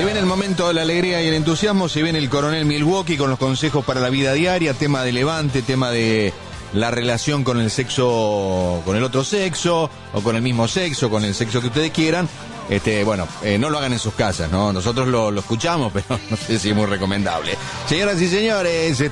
Se viene el momento de la alegría y el entusiasmo, se viene el coronel Milwaukee con los consejos para la vida diaria, tema de levante, tema de la relación con el sexo, con el otro sexo, o con el mismo sexo, con el sexo que ustedes quieran. No lo hagan en sus casas, ¿no? Nosotros lo escuchamos, pero no sé si es muy recomendable. Señoras y señores,